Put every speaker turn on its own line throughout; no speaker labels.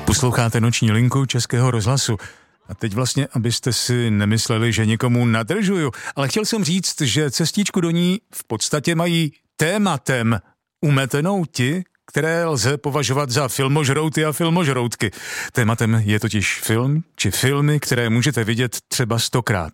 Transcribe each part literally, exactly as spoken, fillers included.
Posloucháte Noční linku Českého rozhlasu. A teď vlastně, abyste si nemysleli, že někomu nadržuju, ale chtěl jsem říct, že cestičku do ní v podstatě mají tématem umetenou ti, které lze považovat za filmožrouty a filmožroutky. Tématem je totiž film či filmy, které můžete vidět třeba stokrát.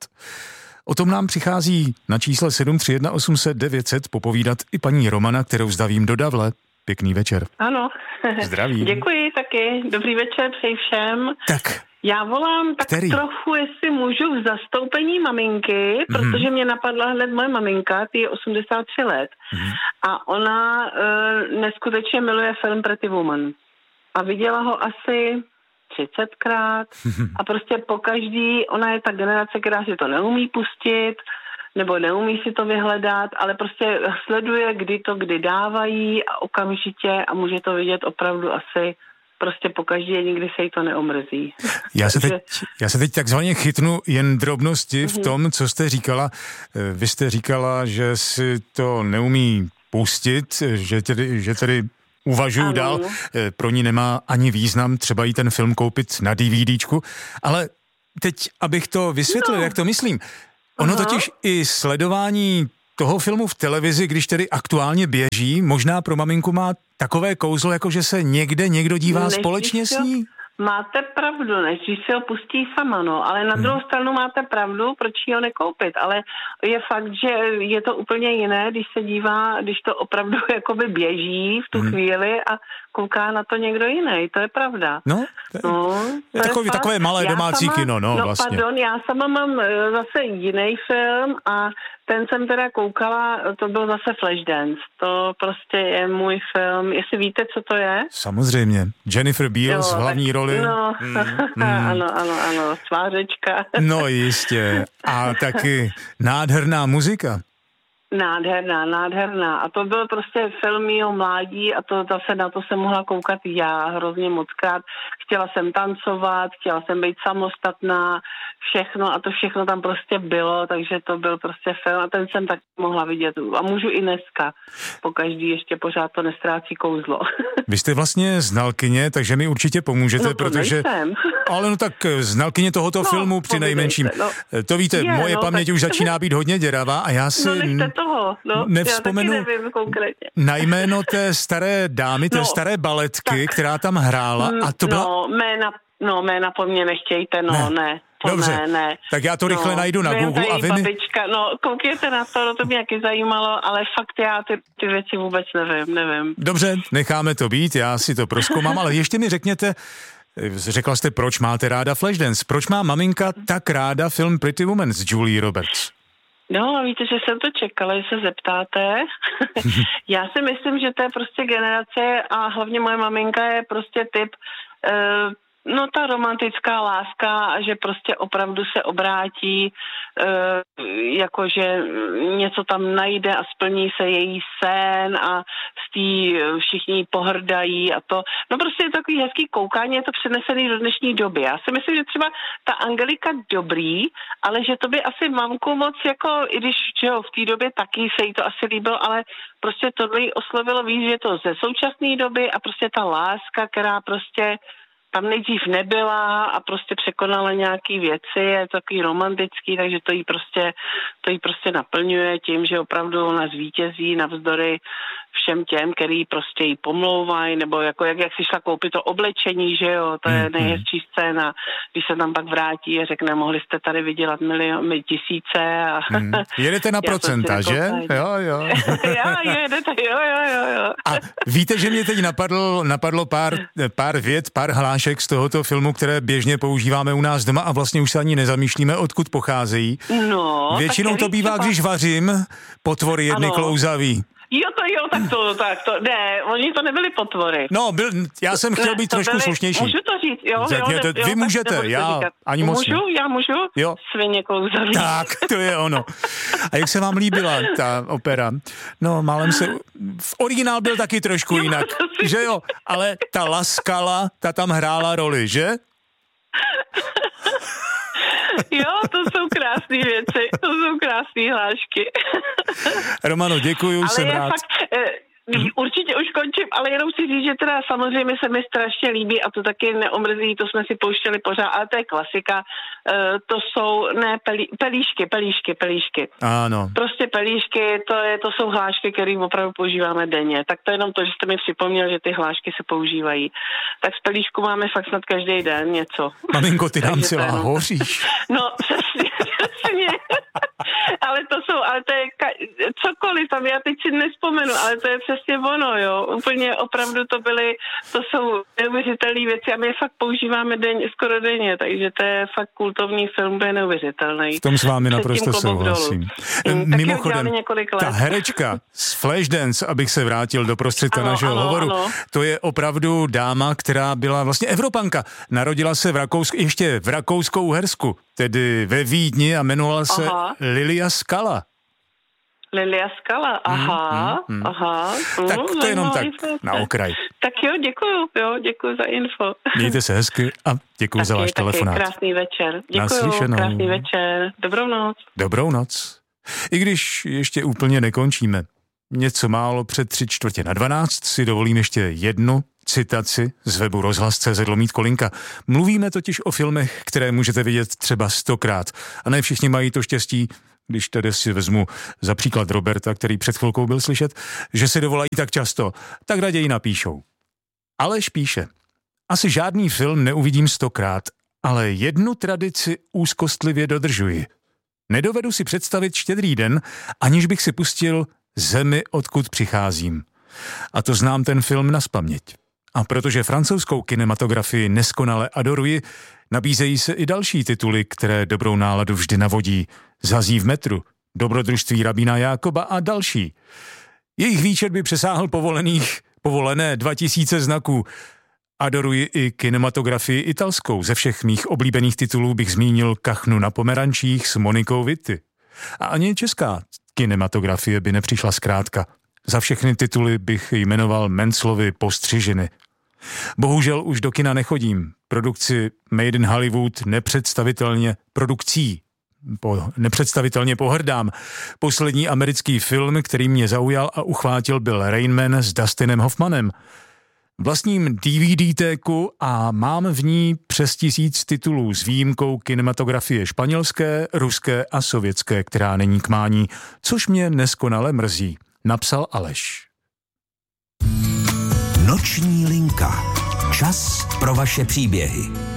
O tom nám přichází na čísle sedm tři jedna osm set devět set popovídat i paní Romana, kterou zdravím do Davle. Pěkný večer.
Ano.
Zdravím.
Děkuji taky. Dobrý večer přeji všem.
Tak.
Já volám tak
Který?
trochu, jestli můžu, v zastoupení maminky, mm. protože mě napadla hned moje maminka, ty je osmdesát tři let. Mm. A ona uh, neskutečně miluje film Pretty Woman. A viděla ho asi třicetkrát a prostě pokaždý, ona je ta generace, která si to neumí pustit, nebo neumí si to vyhledat, ale prostě sleduje, kdy to kdy dávají a okamžitě a může to vidět opravdu asi prostě pokaždé, nikdy se jí to neomrzí.
Já se teď, já se teď takzvaně chytnu jen drobnosti v tom, co jste říkala. Vy jste říkala, že si to neumí pustit, že tedy, že tedy uvažuju ano. dál, pro ní nemá ani význam třeba jí ten film koupit na DVDčku, ale teď, abych to vysvětlil, no. jak to myslím. Ono Aha. totiž i sledování toho filmu v televizi, když tedy aktuálně běží, možná pro maminku má takové kouzlo, jako že se někde někdo dívá Než společně s ní?
Máte pravdu, než když se ho pustí sama, no, ale na hmm. druhou stranu máte pravdu, proč ho nekoupit, ale je fakt, že je to úplně jiné, když se dívá, když to opravdu jakoby běží v tu hmm. chvíli a kouká na to někdo jiný, to je pravda.
No, to je, no, to je takový, takové malé já domácí sama, kino, no,
no
vlastně.
Pardon, já sama mám zase jiný film a ten jsem teda koukala, to byl zase Flashdance, to prostě je můj film, jestli víte, co to je?
Samozřejmě, Jennifer Beals v hlavní roli.
No, mm, mm. ano, ano, ano, svářečka.
No jistě, a taky nádherná muzika.
Nádherná, nádherná. A to byl prostě film mýho mládí a to zase na to jsem mohla koukat já hrozně mockrát. Chtěla jsem tancovat, chtěla jsem být samostatná, všechno a to všechno tam prostě bylo, takže to byl prostě film a ten jsem tak mohla vidět. A můžu i dneska. Pokaždý ještě pořád to nestrácí kouzlo.
Vy jste vlastně znalkyně, takže mi určitě pomůžete,
no to
protože...
Nejsem.
Ale no tak znalkyně tohoto no, filmu při nejmenším. No. To víte, je, moje
no,
paměť
tak...
už začíná být hodně děravá a já si...
No nechte toho, no.
Nevzpomenu
já taky nevím konkrétně.
Na jméno té staré dámy, té no, staré baletky, tak. která tam hrála a to byla...
No, jména, no, jména po mně nechtějte, no, ne. ne.
Dobře,
ne, ne.
tak já to rychle
no,
najdu na Google a vy mi...
Babička, no, koukněte na to, no to mě jaký zajímalo, ale fakt já ty, ty věci vůbec nevím, nevím.
Dobře, necháme to být, já si to prozkoumám, ale ještě mi řekněte, řekla jste, proč máte ráda Flashdance, proč má maminka tak ráda film Pretty Woman s Julie Roberts?
No, víte, že jsem to čekala, že se zeptáte. Já si myslím, že to je prostě generace a hlavně moje maminka je prostě typ... Uh, No ta romantická láska a že prostě opravdu se obrátí, e, jakože něco tam najde a splní se její sen a s tí všichni pohrdají a to. No prostě je to takový hezký koukání, je to přenesený do dnešní doby. Já si myslím, že třeba ta Angelika dobrý, ale že to by asi mamku moc jako, i když že jo, v té době taky se jí to asi líbilo, ale prostě tohle jí oslovilo víc, že je to ze současné doby a prostě ta láska, která prostě tam nejdřív nebyla a prostě překonala nějaký věci, je to takový romantický, takže to jí prostě, to jí prostě naplňuje tím, že opravdu ona zvítězí navzdory všem těm, který prostě jí pomlouvají, nebo jako jak, jak si šla koupit to oblečení, že jo, to je nejhezčí scéna, když se tam pak vrátí a řekne, mohli jste tady vydělat miliony, tisíce. A
hmm. Jedete na procenta, že? Jo, jo.
jo, jedete, jo, jo, jo, jo.
A víte, že mě teď napadlo, napadlo pár, pár vět, pár hlášek z tohoto filmu, které běžně používáme u nás doma a vlastně už se ani nezamýšlíme, odkud pocházejí.
No.
Většinou to bývá, třeba... když vařím, potvory jedny ano. klouzaví.
Jo, to jo, tak to, tak to, ne, oni to nebyli potvory.
No, byl, já jsem chtěl být ne, trošku byli, slušnější.
Můžu to říct, jo, jo,
ne, to,
jo.
Vy můžete, já ani moc.
Můžu, já můžu?
Jo.
Svině klouzaví.
Tak, to je ono. A jak se vám líbila ta opera? No, málem se, v originál byl taky trošku jinak, že jo, ale ta Laskala, ta tam hrála roli, že?
Jo, to jsou krásné věci, to jsou krásné hlášky.
Romano, děkuju,
ale
jsem rád.
Fakt, Určitě už končím, ale jenom si říct, že teda samozřejmě se mi strašně líbí a to taky neomrzí, to jsme si pouštěli pořád, ale to je klasika. E, to jsou, ne, pelí, pelíšky, pelíšky, pelíšky.
Ano.
Prostě pelíšky, to, je, to jsou hlášky, které opravdu používáme denně. Tak to je jenom to, že jste mi připomněl, že ty hlášky se používají. Tak z pelíšku máme fakt snad každý den něco.
Maminko, ty nám celá jenom... hoříš.
No, přesně, přesně. Ale to jsou, ale to je ka- cokoliv tam, já teď si nespomenu, ale to je přesně ono, jo. Úplně opravdu to byly, to jsou neuvěřitelné věci a my je fakt používáme den, skoro denně, takže to je fakt kultovní film, to je neuvěřitelný.
V tom s vámi naprosto souhlasím.
Hmm,
Mimochodem, ta herečka z Flashdance, abych se vrátil do prostředka ano, našeho ano, hovoru, ano. To je opravdu dáma, která byla vlastně Evropanka. Narodila se v Rakousku, ještě v Rakousko-Uhersku, tedy ve Vídni a jmenovala se Aha. Lilia Skala.
Lilia Skala, aha, hmm, hmm. aha.
Tak
mm,
to jenom tak na okraj.
Tak jo, děkuju, jo, děkuju za info.
Mějte se hezky a děkuju
taky,
za váš
taky,
telefonát.
Krásný večer. Děkuju, krásný večer. Dobrou noc.
Dobrou noc. I když ještě úplně nekončíme. Něco málo před tři čtvrtě na dvanáct si dovolím ještě jednu citaci z webu rozhlas tečka cé zet lomítko linka. Mluvíme totiž o filmech, které můžete vidět třeba stokrát. A ne všichni mají to štěstí, když tedy si vezmu za příklad Roberta, který před chvilkou byl slyšet, že si dovolají tak často, tak raději napíšou. Aleš píše, asi žádný film neuvidím stokrát, ale jednu tradici úzkostlivě dodržuji. Nedovedu si představit Štědrý den, aniž bych si pustil Zemi, odkud přicházím. A to znám ten film nazpaměť. A protože francouzskou kinematografii neskonale adoruji, nabízejí se i další tituly, které dobrou náladu vždy navodí. Zazí v metru, Dobrodružství rabína Jákoba a další. Jejich výčet by přesáhl povolených, povolené dva tisíce znaků. Adoruji i kinematografii italskou. Ze všech mých oblíbených titulů bych zmínil Kachnu na pomerančích s Monikou Witti. A ani česká kinematografie by nepřišla zkrátka. Za všechny tituly bych jmenoval Menclovy Postřižiny. Bohužel už do kina nechodím. Produkci Made in Hollywood nepředstavitelně produkcí. Po, nepředstavitelně pohrdám. Poslední americký film, který mě zaujal a uchvátil, byl Rain Man s Dustinem Hoffmanem. Vlastním D V D téku a mám v ní přes tisíc titulů s výjimkou kinematografie španělské, ruské a sovětské, která není k mání, což mě neskonale mrzí, napsal Aleš.
Noční linka. Čas pro vaše příběhy.